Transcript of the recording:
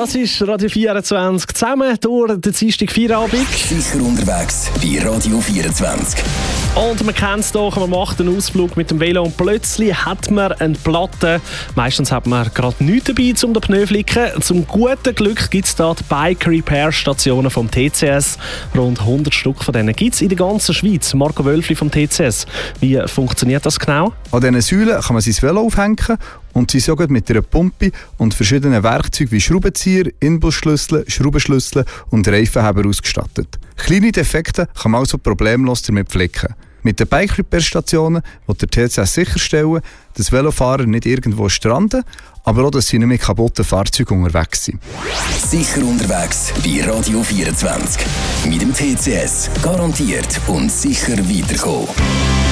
Das ist Radio 24 zusammen durch den Dienstag Feierabend. Sicher unterwegs bei Radio 24. Und man kennt es doch, man macht einen Ausflug mit dem Velo und plötzlich hat man eine Platte. Meistens hat man gerade nichts dabei, um den Pneu zu flicken. Zum guten Glück gibt es da die Bike Repair Stationen vom TCS. Rund 100 Stück von denen gibt es in der ganzen Schweiz. Marco Wölfli vom TCS. Wie funktioniert das genau? An diesen Säulen kann man sein Velo aufhängen und sie sogar mit einer Pumpe und verschiedenen Werkzeugen wie Schraubenzieher, Inbusschlüssel, Schraubenschlüssel und Reifenheber ausgestattet. Kleine Defekte kann man also problemlos damit flicken. Mit den Bike-Repair-Stationen will der TCS sicherstellen, dass Velofahrer nicht irgendwo stranden, aber auch, dass sie nicht mit kaputten Fahrzeugen unterwegs sind. Sicher unterwegs bei Radio 24. Mit dem TCS. Garantiert und sicher weiterkommen.